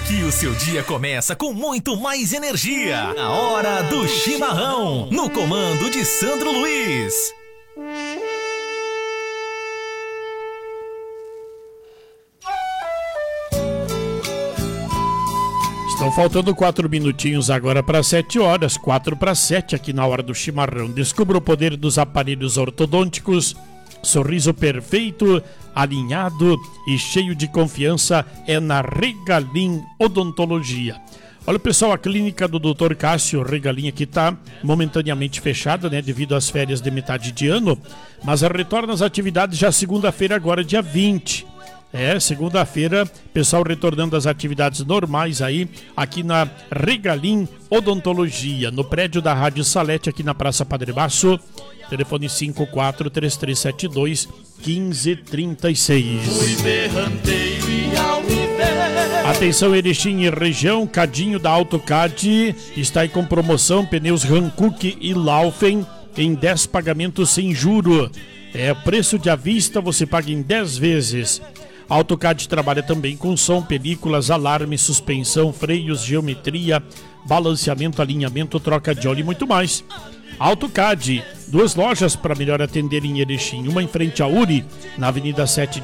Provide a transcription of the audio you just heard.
Aqui o seu dia começa com muito mais energia. A hora do chimarrão, no comando de Sandro Luiz. Estão faltando 4 minutinhos agora para 7 horas, 4 para 7 aqui na hora do chimarrão. Descubra o poder dos aparelhos ortodônticos. Sorriso perfeito, alinhado e cheio de confiança é na Regalim Odontologia. Olha, pessoal, a clínica do Dr. Cássio Regalim aqui está momentaneamente fechada, né, devido às férias de metade de ano, mas retorna às atividades já segunda-feira, agora dia 20. Segunda-feira, pessoal retornando às atividades normais aí, aqui na Regalim Odontologia, no prédio da Rádio Salete, aqui na Praça Padre Basso. Telefone 54-3372-1536. Atenção, Erechim e região, Cadinho da AutoCad está aí com promoção, pneus Hankook e Laufen em 10 pagamentos sem juro. Preço de à vista, você paga em 10 vezes. A AutoCad trabalha também com som, películas, alarme, suspensão, freios, geometria, balanceamento, alinhamento, troca de óleo e muito mais. AutoCad, 2 lojas para melhor atender em Erechim, uma em frente à URI, na Avenida 7